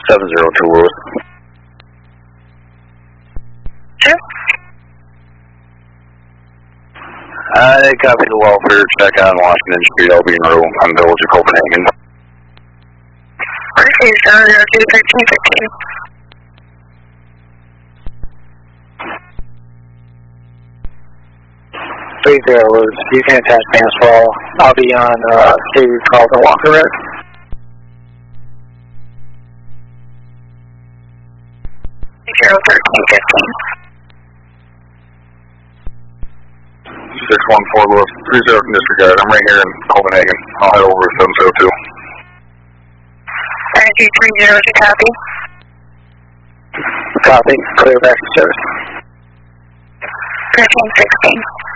702 Lewis. Sure. I copy the welfare check on Washington Street, Albion Road, on Village of Copenhagen. Okay, 702-1315. You can attach Manswell. I'll be on David Carlton Walker Road. 01315. 614 Lewis, 30 disregard. I'm right here in Copenhagen. I'll head over to 702. 9230 to copy. Copy. Clear back to service. 1316.